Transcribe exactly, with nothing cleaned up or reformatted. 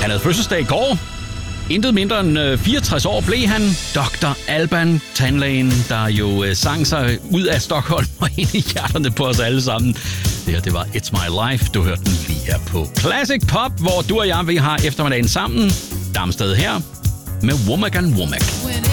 Han havde fødselsdag i går. Intet mindre end fireogtres år blev han. doktor Alban, tandlægen, der jo sang sig ud af Stockholm og ind i hjerterne på os alle sammen. Det her, det var It's My Life. Du hørte den lige her på Classic Pop, hvor du og jeg, vi har eftermiddagen sammen. Damsted her med Womack and Womack.